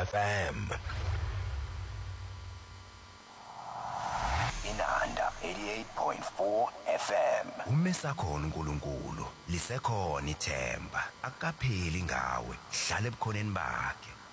FM. Inanda 88.4 FM. Umesakhona uNkulunkulu, lisekhona ithemba, akapheli ngawe, hlala ebukhoneni bakhe.